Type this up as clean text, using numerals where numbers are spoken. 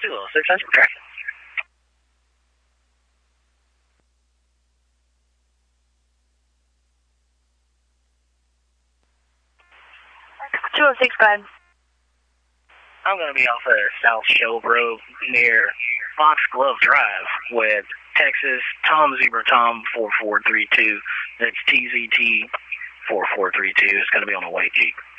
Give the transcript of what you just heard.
206, that's for traffic. 206, go ahead. I'm going to be off of South Shove Road near Foxglove Drive with Texas Tom Zebra Tom 4432. That's TZT 4432. It's going to be on a white Jeep.